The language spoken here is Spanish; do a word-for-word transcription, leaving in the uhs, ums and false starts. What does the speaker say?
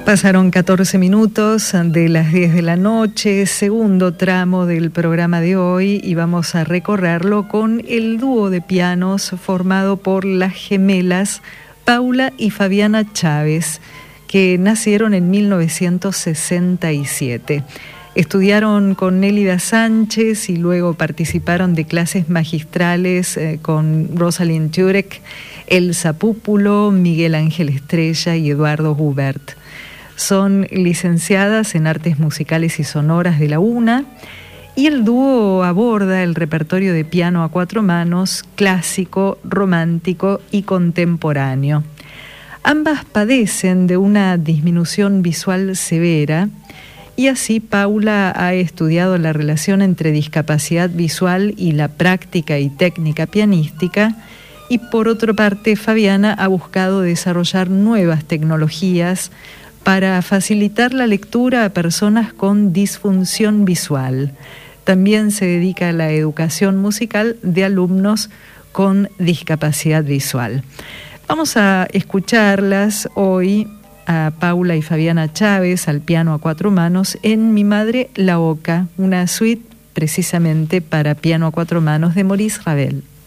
Pasaron catorce minutos de las diez de la noche, segundo tramo del programa de hoy, y vamos a recorrerlo con el dúo de pianos formado por las gemelas Paula y Fabiana Chávez, que nacieron en mil novecientos sesenta y siete. Estudiaron con Nélida Sánchez y luego participaron de clases magistrales eh, con Rosalind Turek, Elsa Púpulo, Miguel Ángel Estrella y Eduardo Gubert. Son licenciadas en Artes Musicales y Sonoras de la UNA, y el dúo aborda el repertorio de piano a cuatro manos, clásico, romántico y contemporáneo. Ambas padecen de una disminución visual severa, y así Paula ha estudiado la relación entre discapacidad visual y la práctica y técnica pianística, y por otra parte Fabiana ha buscado desarrollar nuevas tecnologías para facilitar la lectura a personas con disfunción visual. También se dedica a la educación musical de alumnos con discapacidad visual. Vamos a escucharlas hoy, a Paula y Fabiana Chávez al piano a cuatro manos en Mi Madre la Oca, una suite precisamente para piano a cuatro manos de Maurice Ravel.